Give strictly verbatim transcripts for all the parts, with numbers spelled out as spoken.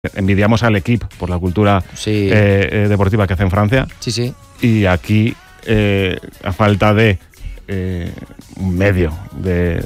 envidiamos al equipo por la cultura sí. eh, eh, deportiva que hace en Francia. Sí, sí. Y aquí, eh, a falta de eh, un medio de,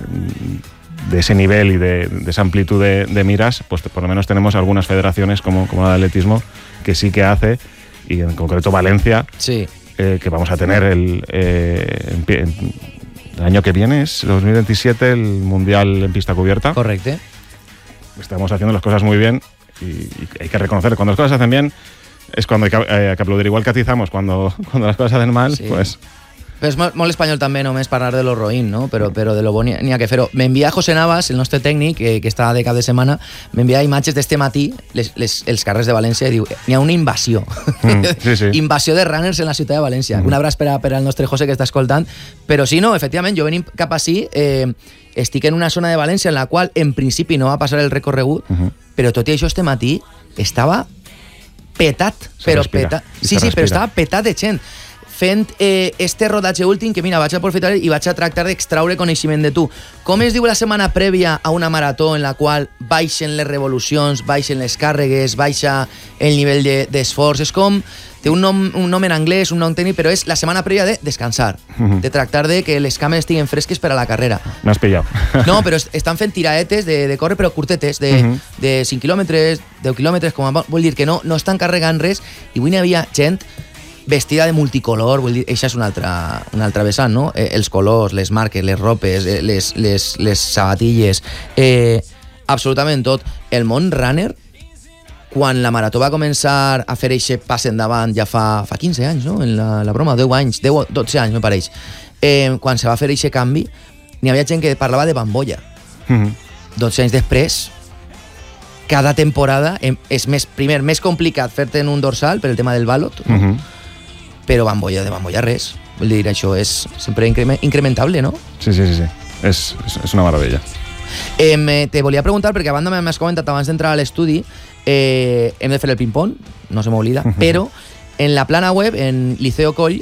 de ese nivel y de, de esa amplitud de, de miras, pues por lo menos tenemos algunas federaciones como, como la de atletismo que sí que hace, y en concreto Valencia, sí. eh, que vamos a tener el, eh, en, en, el año que viene, es dos mil veintisiete, el Mundial en pista cubierta. Correcto. Estamos haciendo las cosas muy bien. Y, y hay que reconocer, cuando las cosas se hacen bien es cuando hay que, eh, hay que aplaudir, igual que atizamos cuando, cuando las cosas se hacen mal, sí. Pues... Però és molt, molt espanyol també només parlar de lo roïn, no? Però, però de lo bo n'hi ha que fer-ho. M'envia José Navas, el nostre tècnic, eh, que està de cap de setmana, m'envia imatges d'este matí, les, les, els carrers de València, i diu, n'hi ha una invasió. Mm, sí, sí. Invasió de runners en la ciutat de València. Mm. Un abraç per, a, per al nostre José que està escoltant. Però sí, no, efectivament, jo venim cap ací, eh, estic en una zona de València en la qual en principi no va passar el recorregut, uh-huh. però tot i això este matí estava petat, se però respira, petat. Sí, sí, però estava petat de gent. Fent eh, este rodatge últim, que mira, vaig a aprofitar i vaig a tractar d'extraure coneixement de tu. Com es diu la setmana prèvia a una marató en la qual baixen les revolucions, baixen les càrregues, baixa el nivell d'esforç? De, és com... Té un nom, un nom en anglès, un nom tècnic, però és la setmana prèvia de descansar, uh-huh. de tractar de que les cames estiguin fresques per a la carrera. M'has pillat. No, però estan fent tiraetes de, de córrer, però curtetes, de, uh-huh. de cinc quilòmetres, deu quilòmetres, com a, vol dir que no, no estan carregant res, i avui n'hi havia gent vestida de multicolor, vull dir, això és una altra, una altra vessant, no? Eh, els colors, les marques, les ropes, eh, les, les, les sabatilles, eh, absolutament tot. El món runner, quan la marató va començar a fer eixe pas endavant ja fa, fa quinze anys, no? En la, la broma, deu anys, deu, dotze anys, me pareix. Eh, quan se va fer eixe canvi, n'hi havia gent que parlava de bambolla. Mm-hmm. dotze anys després, cada temporada és més, primer, més complicat fer-te en un dorsal per el tema del valot, no? Mm-hmm. Però bambolla, de bambolla res. Vull dir, això és sempre incrementable, no? Sí, sí, sí, sí. És, és, és una meravella. Eh, te volia preguntar, perquè a banda m'has comentat abans d'entrar a l'estudi, eh, hem de fer el ping-pong, no se m'oblida, uh-huh. però en la plana web, en Liceo Coll,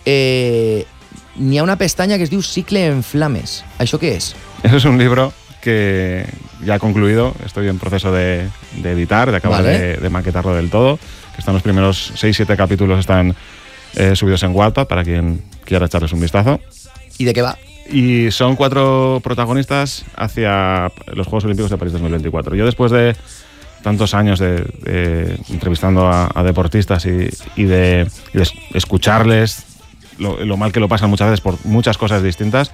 eh, n'hi ha una pestanya que es diu Cicle en Flames. ¿Això qué es? Eso es un libro que ya ha concluido, estoy en proceso de, de editar, de acabar vale. de, de maquetarlo del todo, que están los primeros seis siete capítulos, están eh, subidos en Wattpad para quien quiera echarles un vistazo. ¿Y de qué va? Y son cuatro protagonistas hacia los Juegos Olímpicos de París dos mil veinticuatro. Yo, después de tantos años de, de entrevistando a, a deportistas y, y, de, y de escucharles lo, lo mal que lo pasan muchas veces por muchas cosas distintas,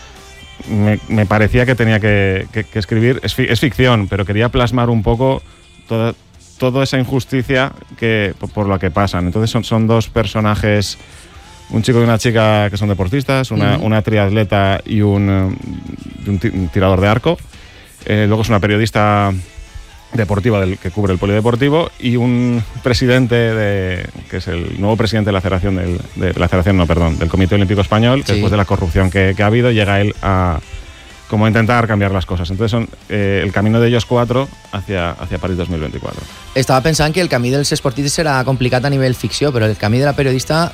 me, me parecía que tenía que, que, que escribir, es, fi, es ficción, pero quería plasmar un poco toda, toda esa injusticia que, por, por la que pasan. Entonces son, son dos personajes, un chico y una chica que son deportistas, una, uh-huh. una triatleta y un, un, t- un tirador de arco. Eh, luego es una periodista deportiva del, que cubre el polideportivo, y un presidente de, que es el nuevo presidente de la Federación del, de la Federación, no, perdón, del Comité Olímpico Español, que sí. después de la corrupción que, que ha habido, llega él a como a intentar cambiar las cosas. Entonces son eh, el camino de ellos cuatro hacia, hacia París dos mil veinticuatro. Estava pensant que el camí dels esportistes serà complicat a nivell ficció, però el camí de la periodista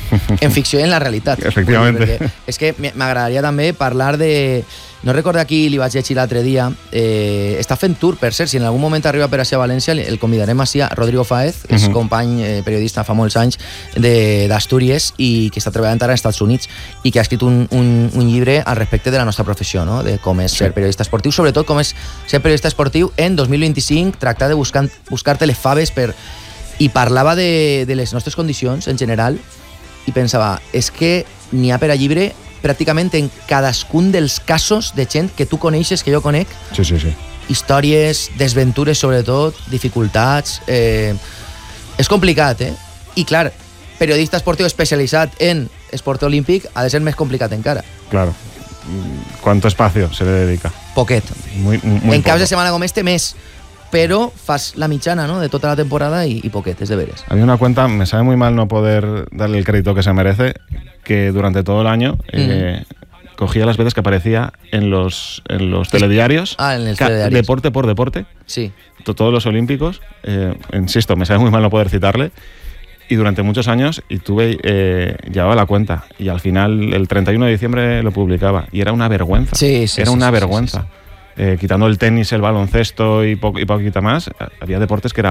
en ficció i en la realitat. Efectivamente. És que m'agradaria també parlar de... No recordo aquí, li vaig llegir l'altre dia, eh, està fent tour, per cert, si en algun moment arriba per a València, el convidarem així a Rodrigo Fáez, que és uh-huh. company, eh, periodista fa molts anys d'Astúries i que està treballant ara als Estats Units i que ha escrit un, un, un llibre al respecte de la nostra professió, no? De com és ser periodista esportiu, sobretot com és ser periodista esportiu en dos mil vint-i-cinc, tractar de buscar, buscar-te les faves per... I parlava de, de les nostres condicions en general i pensava, és que n'hi ha per a llibre pràcticament en cadascun dels casos de gent que tu coneixes, que jo conec. Sí, sí, sí. Històries, desventures sobretot, dificultats... Eh, és complicat, eh? I clar, periodista esportiu especialitzat en esport olímpic ha de ser més complicat encara. Claro. ¿Cuánto espacio se le dedica? Poquet. Muy, muy en poco. caps de setmana com este, més. Però fas la mitjana, ¿no?, de tota la temporada y, y poquetes de veres. Había una cuenta, me sabe muy mal no poder darle el crédito que se merece, que durante todo el año eh, mm. cogía las veces que aparecía en los, en los telediarios, ah, en el ca- telediarios. deporte por deporte, sí. to- todos los olímpicos, eh, insisto, me sabe muy mal no poder citarle, y durante muchos años, y tuve, eh, llevaba la cuenta, y al final, el treinta y uno de diciembre lo publicaba, y era una vergüenza, sí, sí, era sí, una sí, vergüenza. Sí, sí, sí. eh, quitando el tenis, el baloncesto y, po y poquito más, había deportes que era